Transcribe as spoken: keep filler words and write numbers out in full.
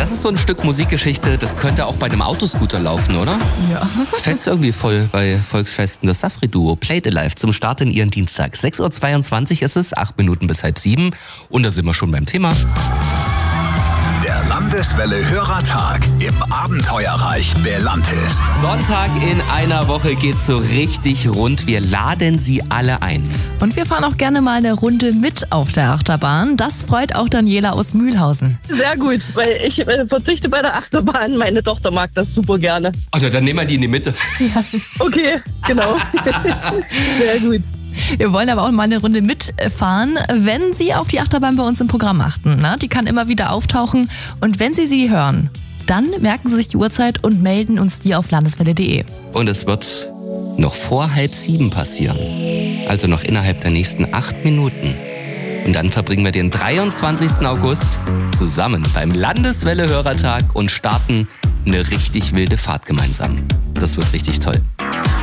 Das ist so ein Stück Musikgeschichte, das könnte auch bei einem Autoscooter laufen, oder? Ja. Fällt's irgendwie voll bei Volksfesten. Das Safri-Duo Play It Alive zum Start in ihren Dienstag. sechs Uhr zweiundzwanzig ist es, acht Minuten bis halb sieben. Und da sind wir schon beim Thema. Der Landeswelle-Hörertag im Abenteuerreich Belantis. Sonntag in einer Woche geht's so richtig rund. Wir laden Sie alle ein. Und wir fahren auch gerne mal eine Runde mit auf der Achterbahn. Das freut auch Daniela aus Mühlhausen. Sehr gut, weil ich äh, verzichte bei der Achterbahn. Meine Tochter mag das super gerne. Oder dann nehmen wir die in die Mitte. Okay, genau. Sehr gut. Wir wollen aber auch mal eine Runde mitfahren, wenn Sie auf die Achterbahn bei uns im Programm achten. Ne? Die kann immer wieder auftauchen. Und wenn Sie sie hören, dann merken Sie sich die Uhrzeit und melden uns die auf landeswelle punkt de. Und es wird noch vor halb sieben passieren. Also noch innerhalb der nächsten acht Minuten. Und dann verbringen wir den dreiundzwanzigsten August zusammen beim Landeswelle-Hörertag und starten eine richtig wilde Fahrt gemeinsam. Das wird richtig toll.